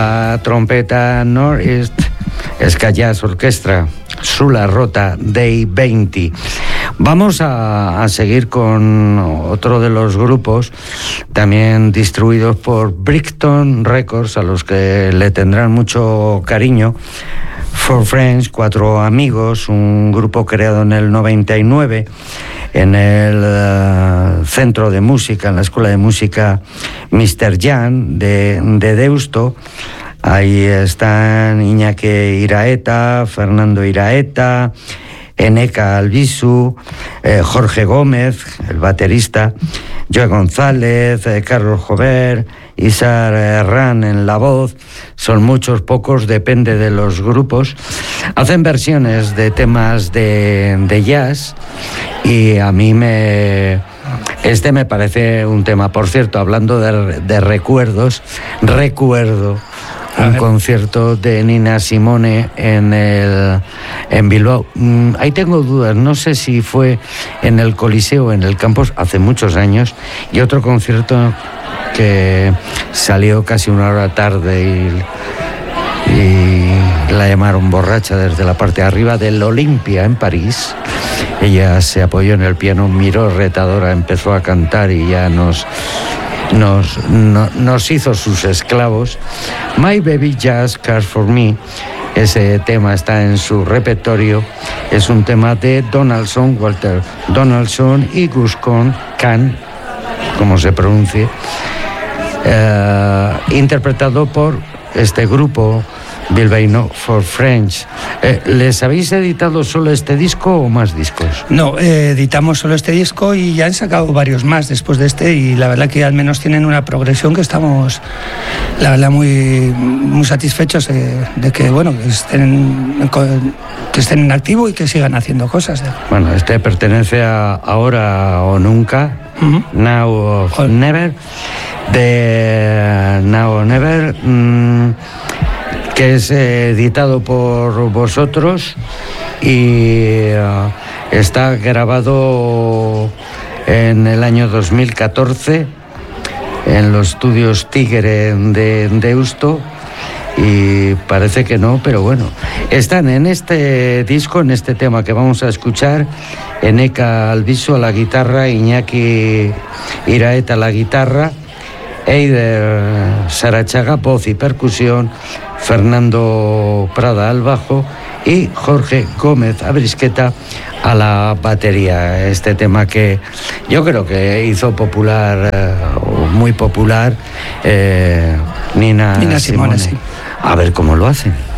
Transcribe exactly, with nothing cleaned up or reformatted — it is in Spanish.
La trompeta Northeast Ska Jazz Orchestra, Sulla Rota dei veinte. Vamos a, a seguir con otro de los grupos también distribuidos por Brixton Records, a los que le tendrán mucho cariño. Four Friends, cuatro amigos, un grupo creado en el noventa y nueve en el uh, Centro de Música, en la Escuela de Música mister Jan de, de Deusto. Ahí están Iñaki Iraeta, Fernando Iraeta, Eneka Albizu, eh, Jorge Gómez, el baterista, Joe González, eh, Carlos Jover, Isar Herrán en la voz. Son muchos, pocos, depende de los grupos. Hacen versiones de temas de, de jazz y a mí me... Este me parece un tema, por cierto, hablando de, de recuerdos, recuerdo un concierto de Nina Simone en el en Bilbao. Mm, ahí tengo dudas, no sé si fue en el Coliseo o en el Campos, hace muchos años, y otro concierto que salió casi una hora tarde y, y la llamaron borracha desde la parte de arriba del Olympia en París. Ella se apoyó en el piano, miró retadora, empezó a cantar y ya nos Nos, no, nos hizo sus esclavos. My Baby Just Cares For Me, ese tema está en su repertorio, es un tema de Donaldson, Walter Donaldson y Gus Kahn, como se pronuncie, eh, interpretado por este grupo bilbaíno Four Friends. Eh, ¿Les habéis editado solo este disco o más discos? No, eh, editamos solo este disco y ya han sacado varios más después de este, y la verdad que al menos tienen una progresión que estamos, la verdad, muy, muy satisfechos de, de que, bueno, que estén, que estén en activo y que sigan haciendo cosas. Bueno, este pertenece a Ahora o Nunca, uh-huh. Now or Never, de Now or Never, mmm, que es editado por vosotros y uh, está grabado en el año dos mil catorce en los estudios Tigre de Deusto, y parece que no, pero bueno, están en este disco, en este tema que vamos a escuchar, Eneka Albizu a la guitarra, Iñaki Iraeta a la guitarra, Eider Sarachaga, voz y percusión, Fernando Prada al bajo y Jorge Gómez Abrisqueta a la batería. Este tema que yo creo que hizo popular, eh, muy popular, eh, Nina, Nina Simone, Simone. sí. A ver cómo lo hacen.